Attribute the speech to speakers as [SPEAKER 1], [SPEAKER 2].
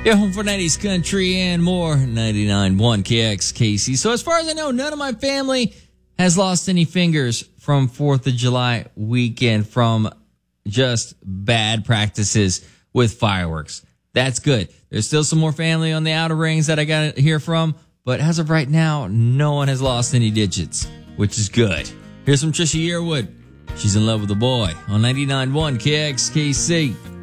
[SPEAKER 1] Yeah, home for 90s country and more. 99.1 KXKC. So as far as I know, none of my family has lost any fingers from 4th of July weekend from just bad practices with fireworks. That's good. There's still some more family on the outer rings that I got to hear from, but as of right now, no one has lost any digits, which is good. Here's some Trisha Yearwood. She's in love with a boy on 99.1 KXKC.